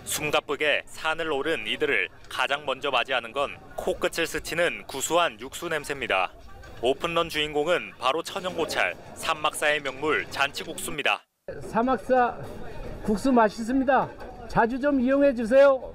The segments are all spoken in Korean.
숨가쁘게 산을 오른 이들을 가장 먼저 맞이하는 건 코끝을 스치는 구수한 육수 냄새입니다. 오픈런 주인공은 바로 천연고찰, 산막사의 명물 잔치국수입니다. 산막사 국수 맛있습니다. 자주 좀 이용해 주세요.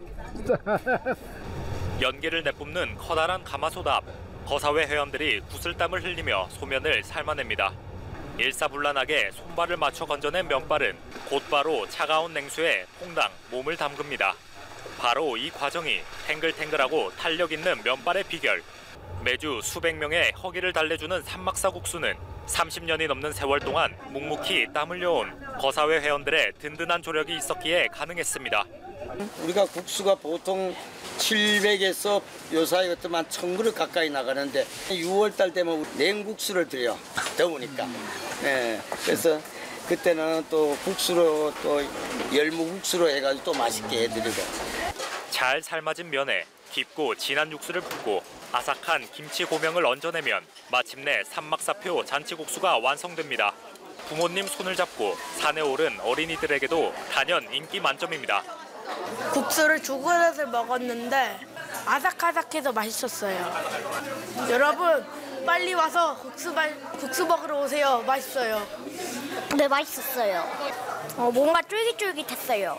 연기를 내뿜는 커다란 가마솥 앞, 거사회 회원들이 구슬땀을 흘리며 소면을 삶아냅니다. 일사불란하게 손발을 맞춰 건져낸 면발은 곧바로 차가운 냉수에 퐁당 몸을 담급니다. 바로 이 과정이 탱글탱글하고 탄력 있는 면발의 비결. 매주 수백 명의 허기를 달래주는 산막사 국수는 30년이 넘는 세월 동안 묵묵히 땀 흘려온 거사회 회원들의 든든한 조력이 있었기에 가능했습니다. 우리가 국수가 보통 700에서 요사이 같으면 1000그릇 가까이 나가는데 6월달 되면 냉국수를 드려, 더우니까. 네, 그래서 그때는 또 국수로 또 열무국수로 해가지고 또 맛있게 해드리고. 잘 삶아진 면에 깊고 진한 육수를 붓고 아삭한 김치 고명을 얹어내면 마침내 산막사표 잔치국수가 완성됩니다. 부모님 손을 잡고 산에 오른 어린이들에게도 단연 인기 만점입니다. 국수를 두 그릇을 먹었는데 아삭아삭해서 맛있었어요. 여러분 빨리 와서 국수 먹으러 오세요. 맛있어요. 네, 맛있었어요. 뭔가 쫄깃쫄깃했어요.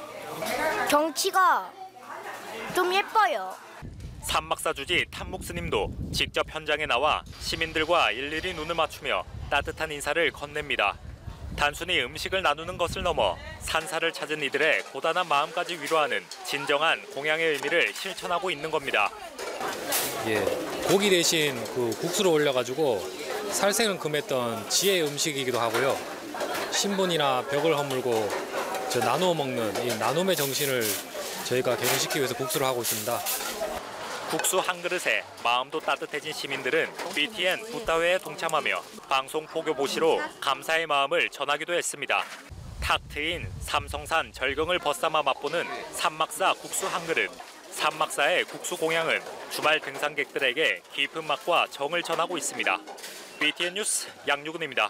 경치가 좀 예뻐요. 산막사 주지 탐목 스님도 직접 현장에 나와 시민들과 일일이 눈을 맞추며 따뜻한 인사를 건넵니다. 단순히 음식을 나누는 것을 넘어 산사를 찾은 이들의 고단한 마음까지 위로하는 진정한 공양의 의미를 실천하고 있는 겁니다. 예, 고기 대신 그 국수로 올려가지고 살생을 금했던 지혜의 음식이기도 하고요. 신분이나 벽을 허물고 나누어 먹는 이 나눔의 정신을 저희가 개선시키기 위해서 국수를 하고 있습니다. 국수 한 그릇에 마음도 따뜻해진 시민들은 BTN 붓다회에 동참하며 방송 포교 보시로 감사의 마음을 전하기도 했습니다. 탁 트인 삼성산 절경을 벗삼아 맛보는 산막사 국수 한 그릇. 산막사의 국수 공양은 주말 등산객들에게 깊은 맛과 정을 전하고 있습니다. BTN 뉴스 양유근입니다.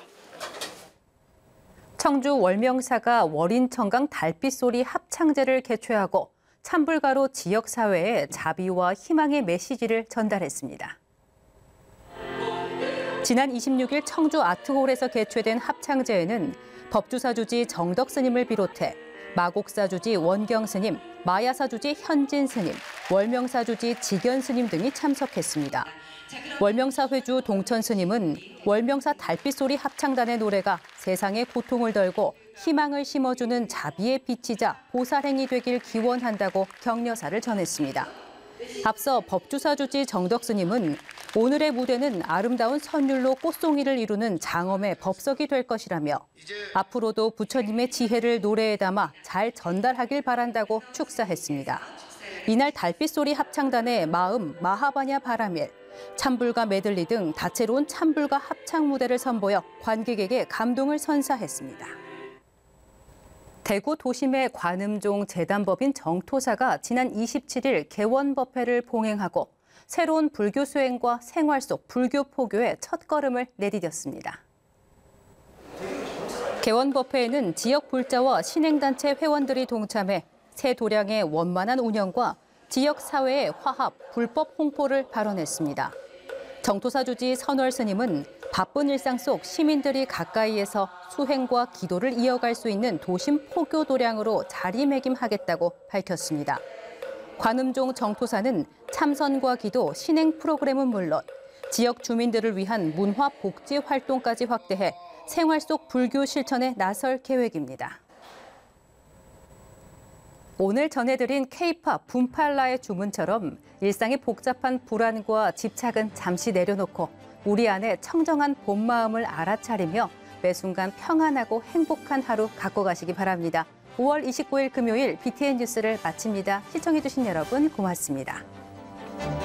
청주 월명사가 월인청강 달빛소리 합창제를 개최하고 찬불가로 지역사회에 자비와 희망의 메시지를 전달했습니다. 지난 26일 청주 아트홀에서 개최된 합창제에는 법주사주지 정덕 스님을 비롯해 마곡사주지 원경 스님, 마야사주지 현진 스님, 월명사주지 지견 스님 등이 참석했습니다. 월명사 회주 동천 스님은 월명사 달빛소리 합창단의 노래가 세상의 고통을 덜고 희망을 심어주는 자비의 빛이자 보살행이 되길 기원한다고 격려사를 전했습니다. 앞서 법주사주지 정덕 스님은 오늘의 무대는 아름다운 선율로 꽃송이를 이루는 장엄의 법석이 될 것이라며 앞으로도 부처님의 지혜를 노래에 담아 잘 전달하길 바란다고 축사했습니다. 이날 달빛소리 합창단의 마음 마하바냐 바라밀, 찬불가 메들리 등 다채로운 찬불가 합창 무대를 선보여 관객에게 감동을 선사했습니다. 대구 도심의 관음종 재단법인 정토사가 지난 27일 개원법회를 봉행하고 새로운 불교 수행과 생활 속 불교 포교의 첫걸음을 내디뎠습니다. 개원법회에는 지역 불자와 신행단체 회원들이 동참해 새 도량의 원만한 운영과 지역 사회의 화합, 불법 홍포를 발언했습니다. 정토사 주지 선월 스님은 바쁜 일상 속 시민들이 가까이에서 수행과 기도를 이어갈 수 있는 도심 포교 도량으로 자리매김하겠다고 밝혔습니다. 관음종 정토사는 참선과 기도, 신행 프로그램은 물론 지역 주민들을 위한 문화 복지 활동까지 확대해 생활 속 불교 실천에 나설 계획입니다. 오늘 전해드린 K-팝 붐팔라의 주문처럼 일상의 복잡한 불안과 집착은 잠시 내려놓고 우리 안에 청정한 본 마음을 알아차리며 매 순간 평안하고 행복한 하루 갖고 가시기 바랍니다. 5월 29일 금요일 BTN 뉴스를 마칩니다. 시청해주신 여러분 고맙습니다.